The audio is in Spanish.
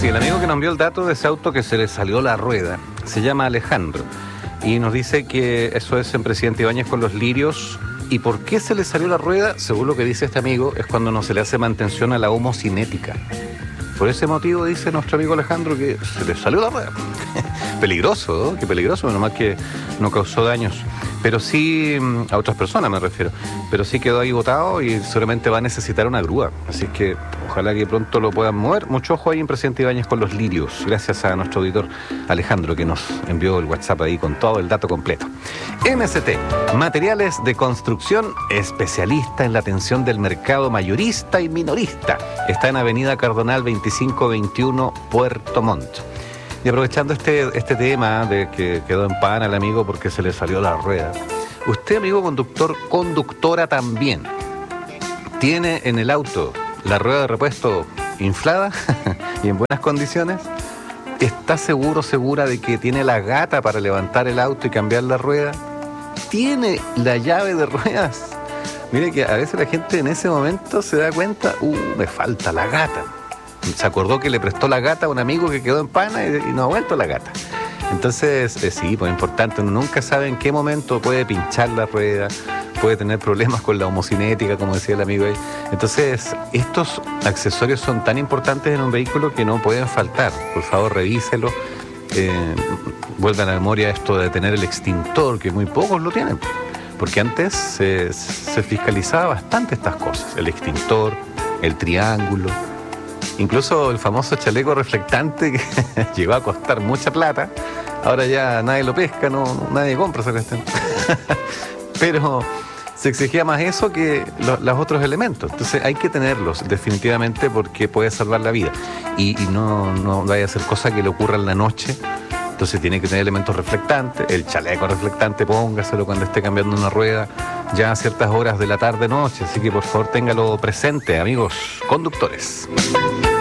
Sí, el amigo que nos envió el dato de ese auto que se le salió la rueda se llama Alejandro y nos dice que eso es en Presidente Ibáñez con los Lirios. ¿Y por qué se le salió la rueda? Según lo que dice este amigo, es cuando no se le hace mantención a la homocinética. Por ese motivo dice nuestro amigo Alejandro que se le salió la rueda. Peligroso, ¿no? Qué peligroso, menos mal que no causó daños. Pero sí, a otras personas me refiero, pero sí quedó ahí botado y seguramente va a necesitar una grúa. Así que ojalá que pronto lo puedan mover. Mucho ojo ahí en Presidente Ibáñez con los Lirios. Gracias a nuestro auditor Alejandro que nos envió el WhatsApp ahí con todo el dato completo. MST, Materiales de Construcción, especialista en la atención del mercado mayorista y minorista. Está en Avenida Cardonal 2521, Puerto Montt. Y aprovechando este tema de que quedó en pana el amigo porque se le salió la rueda. Usted, amigo conductor, conductora también, ¿tiene en el auto la rueda de repuesto inflada y en buenas condiciones? ¿Está segura de que tiene la gata para levantar el auto y cambiar la rueda? ¿Tiene la llave de ruedas? Mire que a veces la gente en ese momento se da cuenta, me falta la gata. Se acordó que le prestó la gata a un amigo que quedó en pana y no ha vuelto la gata. Entonces, sí, pues es importante, uno nunca sabe en qué momento puede pinchar la rueda, puede tener problemas con la homocinética, como decía el amigo ahí. Entonces, estos accesorios son tan importantes en un vehículo que no pueden faltar. Por favor, revíselo. Vuelve a la memoria esto de tener el extintor, que muy pocos lo tienen. Porque antes se fiscalizaba bastante estas cosas. El extintor, el triángulo. Incluso el famoso chaleco reflectante que llegó a costar mucha plata. Ahora ya nadie lo pesca, nadie compra esa cuestión. Pero se exigía más eso que los otros elementos. Entonces hay que tenerlos definitivamente porque puede salvar la vida. Y no vaya a ser cosa que le ocurra en la noche. Entonces tiene que tener elementos reflectantes. El chaleco reflectante póngaselo cuando esté cambiando una rueda ya a ciertas horas de la tarde-noche. Así que por favor téngalo presente, amigos conductores.